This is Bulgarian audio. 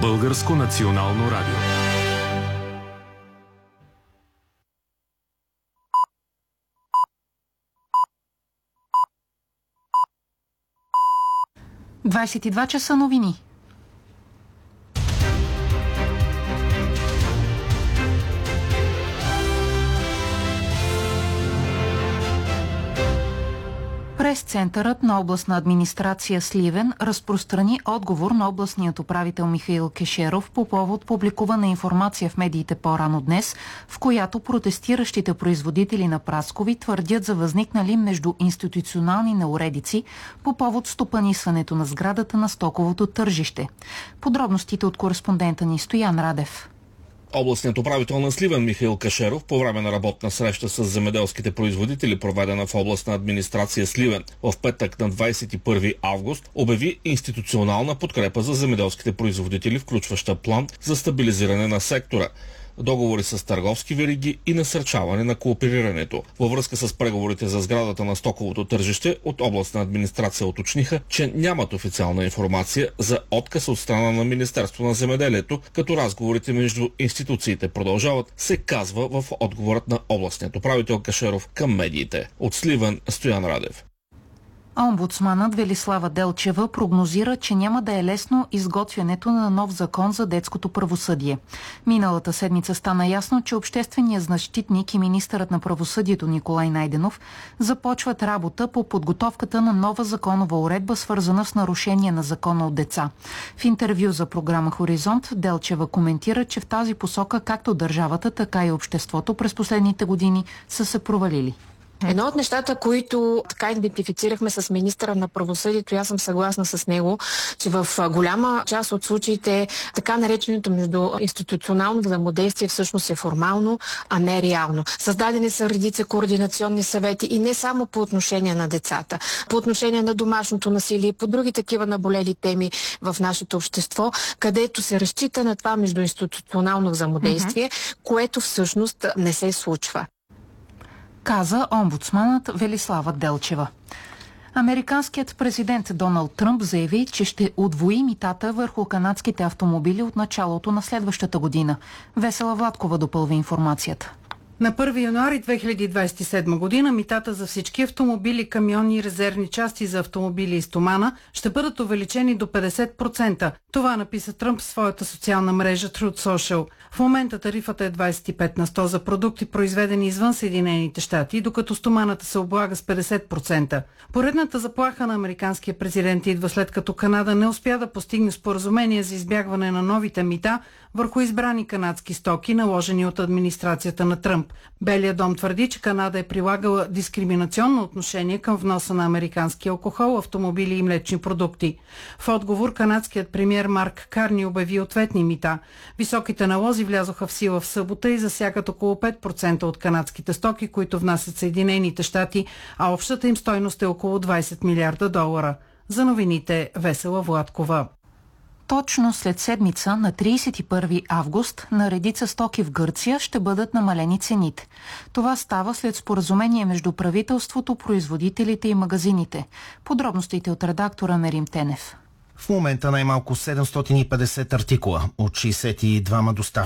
Българско национално радио. Двадесет и два часа новини. Прес-центърът на областна администрация Сливен разпространи отговор на областният управител Михаил Кешеров по повод публикувана информация в медиите по-рано днес, в която протестиращите производители на праскови твърдят за възникнали междуинституционални неуредици по повод стопанисването на сградата на стоковото тържище. Подробностите от кореспондента ни Стоян Радев. Областният управител на Сливен Михаил Кешеров по време на работна среща с земеделските производители, проведена в областна администрация Сливен в петък на 21 август, обяви институционална подкрепа за земеделските производители, включваща план за стабилизиране на сектора, договори с търговски вериги и насърчаване на кооперирането. Във връзка с преговорите за сградата на стоковото тържище, от областна администрация уточниха, че нямат официална информация за отказ от страна на Министерство на земеделието, като разговорите между институциите продължават, се казва в отговорът на областният управител Кешеров към медиите. От Сливен, Стоян Радев. Омбудсманът Велислава Делчева прогнозира, че няма да е лесно изготвянето на нов закон за детското правосъдие. Миналата седмица стана ясно, че общественият защитник и министърът на правосъдието Николай Найденов започват работа по подготовката на нова законова уредба, свързана с нарушение на закона от деца. В интервю за програма Хоризонт Делчева коментира, че в тази посока както държавата, така и обществото през последните години са се провалили. Едно от нещата, които така идентифицирахме с министъра на правосъдието, и аз съм съгласна с него, че в голяма част от случаите така нареченото междуинституционално взаимодействие всъщност е формално, а не реално. Създадени са редица координационни съвети и не само по отношение на децата, по отношение на домашното насилие, по други такива наболели теми в нашето общество, където се разчита на това междуинституционално взаимодействие, което всъщност не се случва, каза омбудсманът Велислава Делчева. Американският президент Доналд Тръмп заяви, че ще удвои митата върху канадските автомобили от началото на следващата година. Весела Владкова допълва информацията. На 1 януари 2027 година митата за всички автомобили, камиони и резервни части за автомобили и стомана ще бъдат увеличени до 50%. Това написа Тръмп в своята социална мрежа Truth Social. В момента тарифата е 25% за продукти, произведени извън Съединените щати, докато стоманата се облага с 50%. Поредната заплаха на американския президент идва след като Канада не успя да постигне споразумение за избягване на новите мита върху избрани канадски стоки, наложени от администрацията на Тръмп. Белият дом твърди, че Канада е прилагала дискриминационно отношение към вноса на американски алкохол, автомобили и млечни продукти. В отговор канадският премиер Марк Карни обяви ответни мита. Високите налози влязоха в сила в събота и засягат около 5% от канадските стоки, които внасят Съединените щати, а общата им стойност е около 20 милиарда долара. За новините Весела Владкова. Точно след седмица, на 31 август, на редица стоки в Гърция ще бъдат намалени цените. Това става след споразумение между правителството, производителите и магазините. Подробностите от редактора Мерим Тенев. В момента най-малко 750 артикула от 62 доставки